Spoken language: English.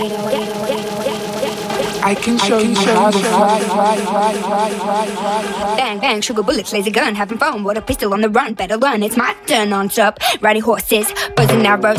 I can show you how to fly. Bang, bang, sugar bullets, laser gun, having fun with a pistol on the run. Better learn, it's my turn non-stop. Riding horses, bows and arrows,